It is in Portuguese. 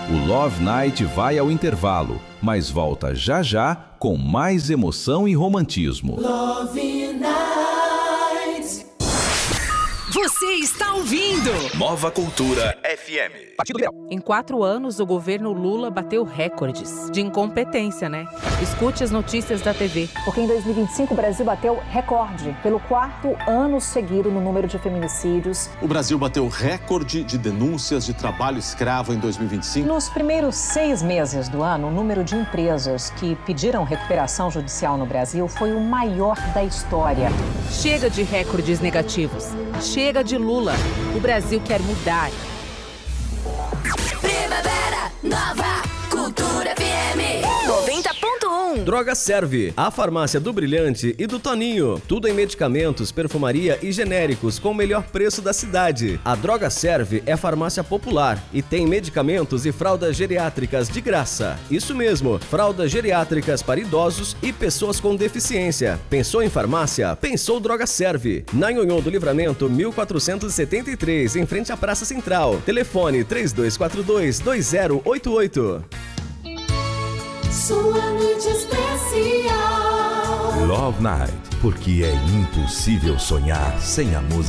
O Love Night vai ao intervalo, mas volta já já com mais emoção e romantismo. Love Night. Você está ouvindo Nova Cultura FM. Partido Liberal. Em 4 anos, o governo Lula bateu recordes de incompetência, né? Escute as notícias da TV. Porque em 2025 o Brasil bateu recorde pelo 4º ano seguido no número de feminicídios. O Brasil bateu recorde de denúncias de trabalho escravo em 2025. Nos primeiros 6 meses do ano, o número de empresas que pediram recuperação judicial no Brasil foi o maior da história. Chega de recordes negativos. Chega de Lula. O Brasil quer mudar. Primavera Nova Cultura FM 90.1. Droga Serve, a farmácia do Brilhante e do Toninho. Tudo em medicamentos, perfumaria e genéricos com o melhor preço da cidade. A Droga Serve é farmácia popular e tem medicamentos e fraldas geriátricas de graça. Isso mesmo, fraldas geriátricas para idosos e pessoas com deficiência. Pensou em farmácia? Pensou Droga Serve. Na Nhonhô do Livramento, 1473, em frente à Praça Central. Telefone 3242-2088. Sua noite especial. Love Night, porque é impossível sonhar sem a música.